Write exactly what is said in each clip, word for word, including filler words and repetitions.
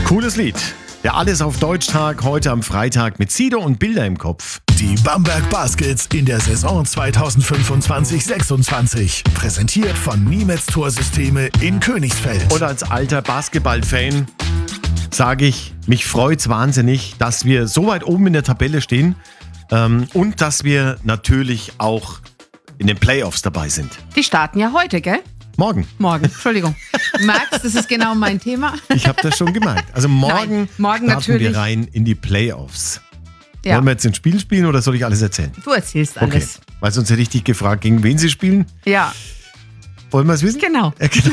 Cooles Lied. Der Alles auf Deutsch-Tag heute am Freitag mit Sido und Bilder im Kopf. Die Bamberg Baskets in der Saison zweitausendfünfundzwanzig sechsundzwanzig. Präsentiert von Niemetz Torsysteme in Königsfeld. Und als alter Basketball-Fan sage ich, mich freut's wahnsinnig, dass wir so weit oben in der Tabelle stehen ähm, und dass wir natürlich auch in den Playoffs dabei sind. Die starten ja heute, gell? Morgen. Morgen, Entschuldigung. Max, das ist genau mein Thema. Ich habe das schon gemerkt. Also morgen, Nein, morgen starten natürlich. wir rein in die Playoffs. Ja. Wollen wir jetzt ein Spiel spielen oder soll ich alles erzählen? Du erzählst alles. Okay, weil sonst hätte ich dich gefragt, gegen wen sie spielen. Ja, Wollen wir es wissen? genau. Ja, genau.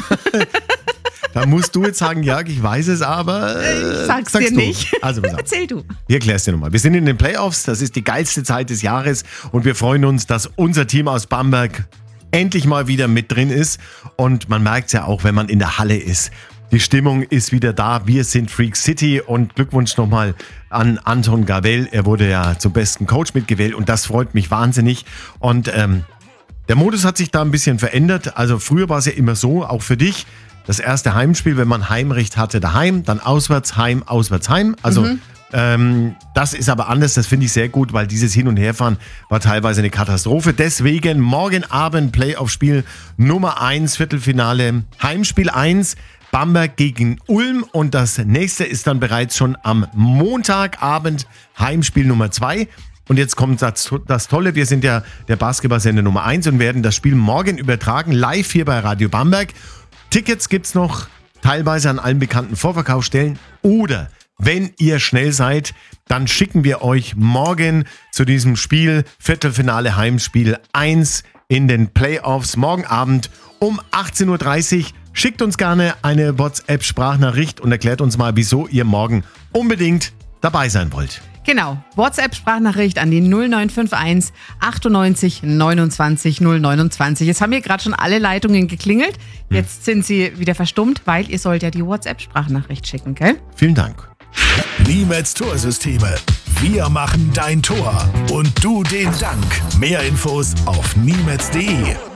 Da musst du jetzt sagen, Jörg, ich weiß es, aber äh, Ich sag's sagst dir du. nicht. Also pass auf. Erzähl du. Ich erklär's dir nochmal. Wir sind in den Playoffs, das ist die geilste Zeit des Jahres und wir freuen uns, dass unser Team aus Bamberg endlich mal wieder mit drin ist. Und man merkt es ja auch, wenn man in der Halle ist. Die Stimmung ist wieder da. Wir sind Freak City und Glückwunsch nochmal an Anton Gavel. Er wurde ja zum besten Coach mitgewählt und das freut mich wahnsinnig. Und ähm, der Modus hat sich da ein bisschen verändert. Also früher war es ja immer so, auch für dich, das erste Heimspiel, wenn man Heimrecht hatte, daheim, dann auswärts, heim, auswärts, heim. Also Mhm. ähm, das ist aber anders, das finde ich sehr gut, weil dieses Hin- und Herfahren war teilweise eine Katastrophe. Deswegen morgen Abend Playoff-Spiel Nummer eins, Viertelfinale, Heimspiel eins, Bamberg gegen Ulm und das nächste ist dann bereits schon am Montagabend Heimspiel Nummer zwei. Und jetzt kommt das, das Tolle, wir sind ja der Basketballsender Nummer eins und werden das Spiel morgen übertragen, live hier bei Radio Bamberg. Tickets gibt's noch teilweise an allen bekannten Vorverkaufsstellen oder wenn ihr schnell seid, dann schicken wir euch morgen zu diesem Spiel, Viertelfinale Heimspiel eins in den Playoffs, morgen Abend um achtzehn Uhr dreißig. Schickt uns gerne eine WhatsApp-Sprachnachricht und erklärt uns mal, wieso ihr morgen unbedingt dabei sein wollt. Genau. WhatsApp-Sprachnachricht an die null neun fünf eins achtundneunzig neunundzwanzig null neunundzwanzig. Jetzt haben hier gerade schon alle Leitungen geklingelt. Jetzt sind sie wieder verstummt, weil ihr sollt ja die WhatsApp-Sprachnachricht schicken, gell? Vielen Dank. Niemetz Torsysteme. Wir machen dein Tor. Und du den Dank. Mehr Infos auf niemetz punkt de.